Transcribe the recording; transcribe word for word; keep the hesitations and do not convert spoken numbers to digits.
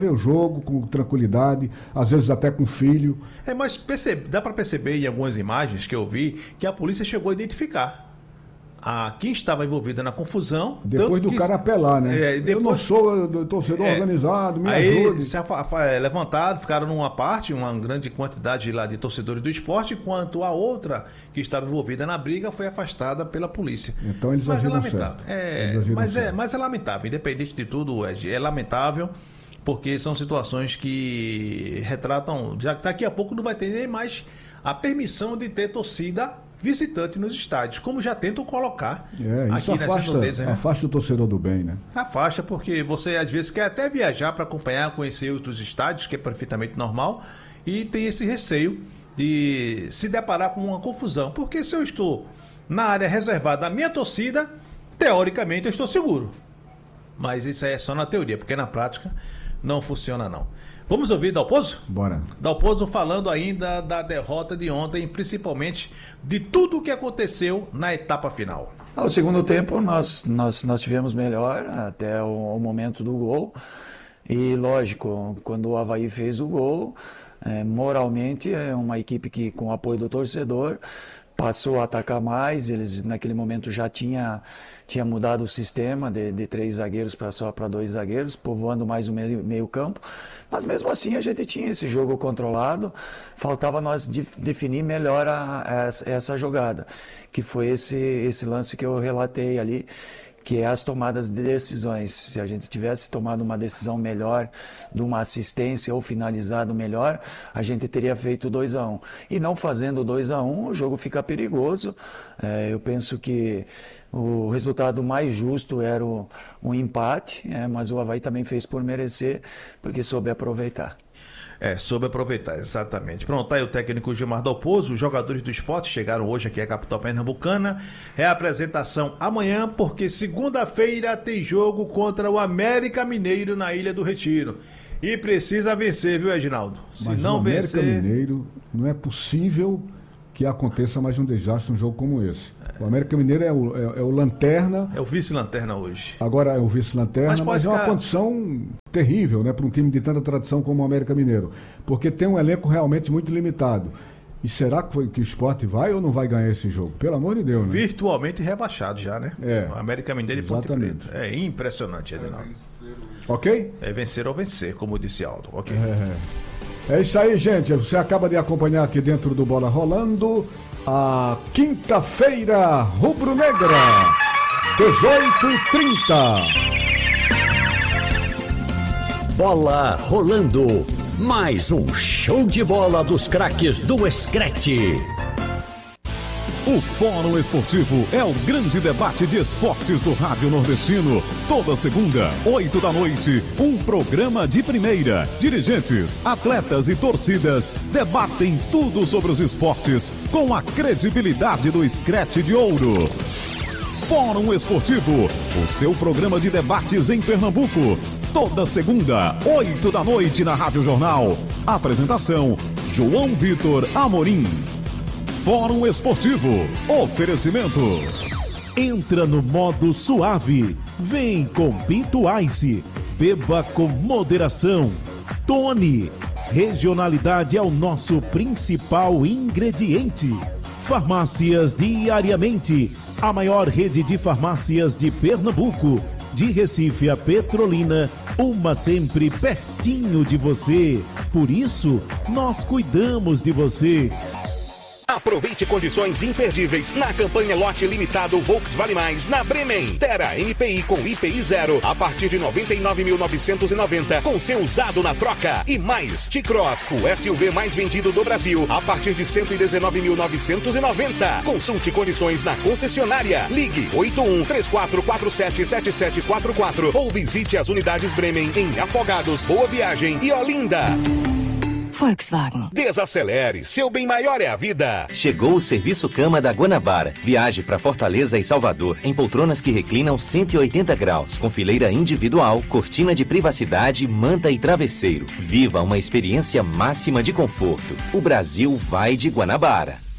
ver o jogo com tranquilidade, às vezes até com filho. É, mas percebe, dá para perceber em algumas imagens que eu vi que a polícia chegou a identificar a quem estava envolvida na confusão. Depois do que, cara apelar, né? É, depois, eu não sou do torcedor é, organizado, me aí ajude. se levantaram, ficaram numa parte, uma grande quantidade lá de torcedores do esporte, enquanto a outra que estava envolvida na briga foi afastada pela polícia. Então eles mas agiram é lamentável. É, eles mas, certo. é, mas é lamentável, independente de tudo, é, é lamentável, porque são situações que retratam. Já que daqui a pouco não vai ter nem mais a permissão de ter torcida visitante nos estádios, como já tentam colocar é, isso aqui afasta, nessa né? afasta o torcedor do bem, né? Afasta, porque você às vezes quer até viajar para acompanhar, conhecer outros estádios, que é perfeitamente normal, e tem esse receio de se deparar com uma confusão, porque se eu estou na área reservada da minha torcida, teoricamente eu estou seguro, mas isso aí é só na teoria, porque na prática não funciona não. Vamos ouvir Dalpozo? Bora. Dalpozo falando ainda da derrota de ontem, principalmente de tudo o que aconteceu na etapa final. No segundo tempo nós, nós, nós tivemos melhor até o, o momento do gol. E lógico, quando o Avaí fez o gol, é, moralmente é uma equipe que com o apoio do torcedor passou a atacar mais. Eles naquele momento já tinha, tinha mudado o sistema de, de três zagueiros para só para dois zagueiros, povoando mais o meio, meio campo. Mas mesmo assim a gente tinha esse jogo controlado, faltava nós de, definir melhor a, a, essa, essa jogada, que foi esse, esse lance que eu relatei ali, que é as tomadas de decisões. Se a gente tivesse tomado uma decisão melhor, de uma assistência ou finalizado melhor, a gente teria feito dois a um. E não fazendo dois a um, o jogo fica perigoso. É, eu penso que o resultado mais justo era o, um empate, é, mas o Avaí também fez por merecer, porque soube aproveitar. É, soube aproveitar, exatamente. Pronto, tá aí o técnico Gilmar Dalpozo. Os jogadores do esporte chegaram hoje aqui à capital pernambucana. Reapresentação amanhã, porque segunda-feira tem jogo contra o América Mineiro na Ilha do Retiro. E precisa vencer, viu, Reginaldo? Se Mas não o América vencer... Mineiro, não é possível que aconteça mais um desastre, um jogo como esse. O América Mineiro é o, é, é o lanterna. É o vice-lanterna hoje. Agora é o vice-lanterna, mas, mas é uma ficar... condição terrível, né, para um time de tanta tradição como o América Mineiro. Porque tem um elenco realmente muito limitado. E será que, foi, que o Sport vai ou não vai ganhar esse jogo? Pelo amor de Deus, né? Virtualmente rebaixado já, né? É. O América Mineiro e Ponte Preta. É impressionante, Reginaldo. Ok? É vencer ou vencer, como disse Aldo. Ok. É. É isso aí, gente. Você acaba de acompanhar aqui dentro do Bola Rolando a quinta-feira rubro-negra, dezoito e trinta. Bola rolando. Mais um show de bola dos craques do Screte. O Fórum Esportivo é o grande debate de esportes do Rádio Nordestino. Toda segunda, oito da noite, um programa de primeira. Dirigentes, atletas e torcidas debatem tudo sobre os esportes com a credibilidade do Screte de Ouro. Fórum Esportivo, o seu programa de debates em Pernambuco. Toda segunda, oito da noite na Rádio Jornal. Apresentação, João Vitor Amorim. Fórum Esportivo. Oferecimento. Entra no modo suave. Vem com Pinto Ice. Beba com moderação. Tony. Regionalidade é o nosso principal ingrediente. Farmácias Diariamente. A maior rede de farmácias de Pernambuco. De Recife a Petrolina, uma sempre pertinho de você. Por isso, nós cuidamos de você. Aproveite condições imperdíveis na campanha Lote Limitado Volkswagen Mais na Bremen. Terra M P I com I P I zero a partir de noventa e nove mil novecentos e noventa com seu usado na troca. E mais T-Cross, o S U V mais vendido do Brasil a partir de cento e dezenove mil novecentos e noventa. Consulte condições na concessionária. Ligue oito um três quatro quatro sete sete sete quatro quatro ou visite as unidades Bremen em Afogados, Boa Viagem e Olinda. Volkswagen. Desacelere, seu bem maior é a vida. Chegou o serviço cama da Guanabara. Viaje para Fortaleza e Salvador em poltronas que reclinam cento e oitenta graus, com fileira individual, cortina de privacidade, manta e travesseiro. Viva uma experiência máxima de conforto. O Brasil vai de Guanabara.